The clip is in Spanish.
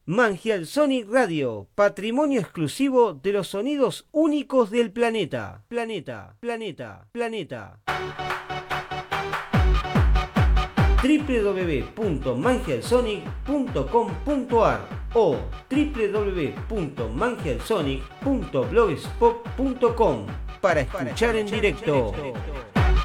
Mangial Sonic Radio, patrimonio exclusivo de los sonidos únicos del planeta. www.mangialsonic.com.ar o www.mangialsonic.blogspot.com para escuchar en directo.